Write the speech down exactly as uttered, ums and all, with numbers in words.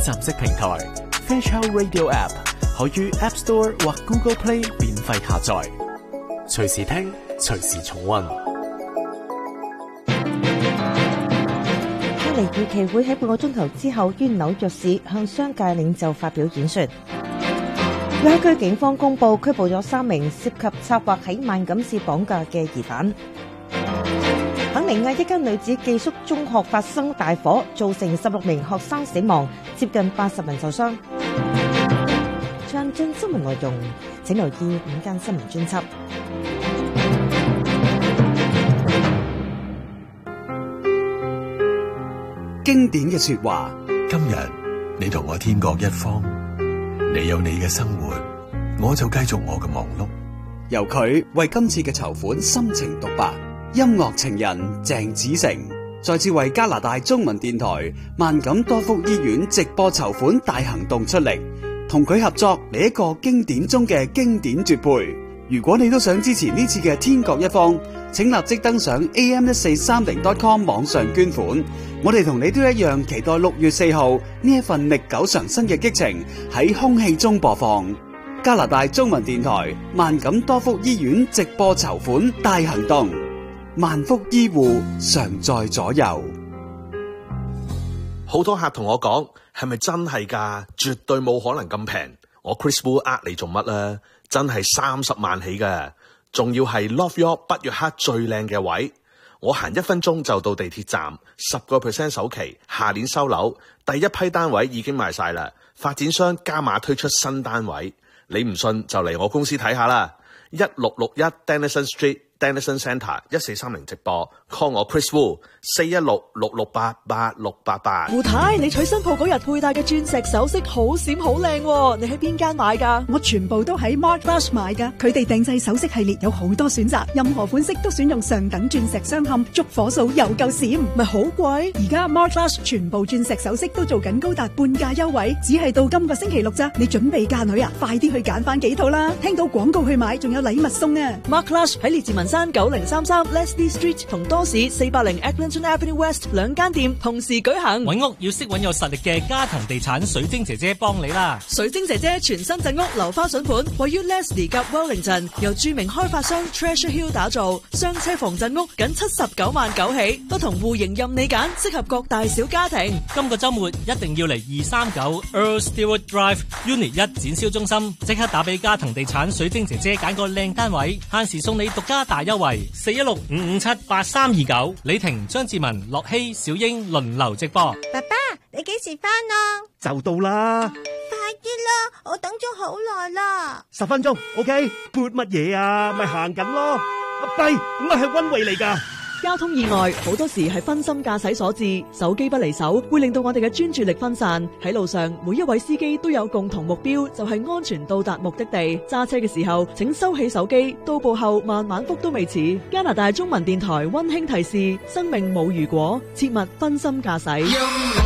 站式平台 Fairchild Radio App 可於 App Store 或 Google Play 免費下載，隨時聽，隨時重溫。 卡尼預期會喺半個鐘頭之後於紐約市向商界領袖發表演說。約克區警方公布拘捕咗三名涉及策劃喺萬錦市綁架嘅疑犯。肯尼亞一間女子寄宿中學發生大火，造成十六名學生死亡，接近八十人受傷。詳盡新聞內容，請留意午間新聞專輯。 經典嘅說話， 今日你同我天各一方，你有你嘅生活，我就繼續我嘅忙碌。 由佢為今次嘅籌款深情獨白。音樂情人鄭子誠再次為加拿大中文電台萬錦多福醫院直播籌款大行動出力，同佢合作嚟一個經典中嘅經典絕配。如果你都想支持呢次嘅天各一方，請立即登上 a m 一四三零 dot com 網上捐款。我哋同你都一樣期待六月四號呢一份歷久常新嘅激情喺空氣中播放。加拿大中文電台萬錦多福醫院直播籌款大行動，萬福醫護常在左右。 好多客同我講，係咪真係㗎？絕對冇可能咁平。我 Chris Wu 呃你做乜啊？真係三十萬起㗎，仲要係 Love York 北約克最靚嘅位。我行一分鐘就到地鐵站，十個 percent 首期，下年收樓，第一批單位已經賣晒啦。發展商加碼推出新單位，你唔信就嚟我公司睇下啦。一六六一 Denison Street。Denison Centre 一四三零直播 call 我 Chris Wu 四一六六六八八六八八。 胡太，你娶新抱嗰日佩戴嘅鑽石首飾好閃好靚，你喺邊間買噶？ 我全部都喺 Mark Flash 買噶，佢哋定製首飾系列有好多選擇，任何款式都選用上等鑽石鑲嵌，燭火數又夠閃， 咪好貴？ 而家 Mark Flash 全部鑽石首飾都做緊高達半價優惠，只係到今個星期六咋，你準備嫁女啊？快啲去揀翻幾套啦！聽到廣告去買，仲有禮物送啊 ！Mark Flash 喺列治文山九零三三 Leslie Street 同多士四百零 Eglinton Avenue West 兩間店同時舉行。 揾屋要識揾有實力嘅家騰地產水晶姐姐幫你啦。 水晶姐姐全新鎮屋樓花筍盤，位於 Leslie 及 Wellington， 由著名開發商 Treasure Hill 打造，雙車房鎮屋僅七十九萬九起，不同戶型任你揀，適合各大小家庭。 今個週末一定要嚟二三九 Earl Stewart Drive Unit 一展銷中心，即刻打俾家騰地產水晶姐姐揀個靚單位，限時送你獨家大優惠。四一六五五七八三二九，李婷、張志文、樂希、小英輪流直播。 爸爸，你幾時返啊？ 就到啦！ 快啲啦，我等咗好耐啦。 十分鐘 ，OK？ 撥乜嘢啊？咪行緊咯。弊，唔係係溫慧嚟噶。 交通意外好多時係分心駕駛所致，手機不離手會令到我哋嘅專注力分散。喺路上，每一位司機都有共同目標，就係安全到達目的地。揸車嘅時候，請收起手機，到步後慢慢覆都未遲。加拿大中文電台溫馨提示：生命冇如果，切勿分心駕駛。